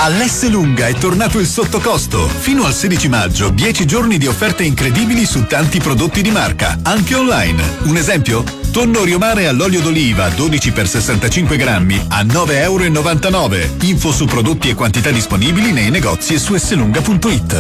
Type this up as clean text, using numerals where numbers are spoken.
All'Esselunga è tornato il sottocosto. Fino al 16 maggio, 10 giorni di offerte incredibili su tanti prodotti di marca, anche online. Un esempio? Tonno Riomare all'olio d'oliva 12 x 65 grammi a 9,99 €. Info su prodotti e quantità disponibili nei negozi e su esselunga.it.